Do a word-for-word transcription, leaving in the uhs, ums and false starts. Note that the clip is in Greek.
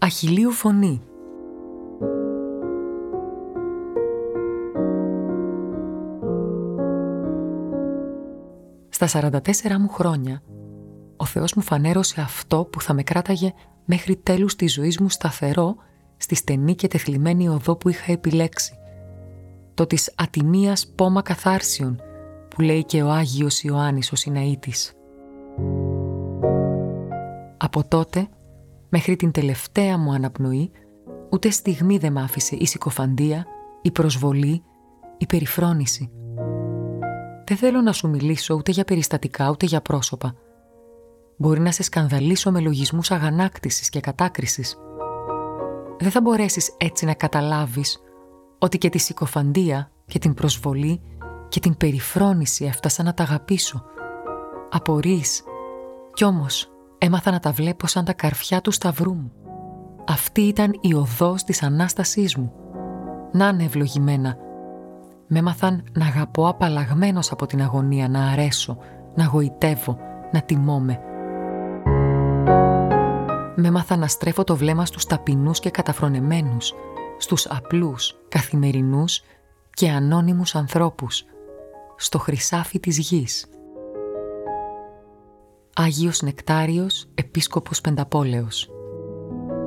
Αχιλλείου φωνή. Στα σαράντα τέσσερα μου χρόνια, ο Θεός μου φανέρωσε αυτό που θα με κράταγε μέχρι τέλους της ζωής μου σταθερό στη στενή και τεθλιμμένη οδό που είχα επιλέξει. Το της ατιμίας πόμα καθάρσιον, που λέει και ο Άγιος Ιωάννης ο Συναήτης. Από τότε, μέχρι την τελευταία μου αναπνοή, ούτε στιγμή δεν μ' άφησε η συκοφαντία, η προσβολή, η περιφρόνηση. Δεν θέλω να σου μιλήσω ούτε για περιστατικά ούτε για πρόσωπα. Μπορεί να σε σκανδαλίσω με λογισμούς αγανάκτησης και κατάκρισης. Δεν θα μπορέσεις έτσι να καταλάβεις ότι και τη συκοφαντία και την προσβολή και την περιφρόνηση έφτασα να τα αγαπήσω. Απορείς, κι όμως έμαθα να τα βλέπω σαν τα καρφιά του σταυρού μου. Αυτή ήταν η οδός της Ανάστασής μου. Να είναι ευλογημένα. Μ' έμαθαν να αγαπώ απαλλαγμένος από την αγωνία, να αρέσω, να γοητεύω, να τιμώμαι. Μ' έμαθαν να στρέφω το βλέμμα στους ταπεινούς και καταφρονεμένους, στους απλούς, καθημερινούς και ανώνυμους ανθρώπους, στο χρυσάφι της γης. Άγιος Νεκτάριος, Επίσκοπος Πενταπόλεως.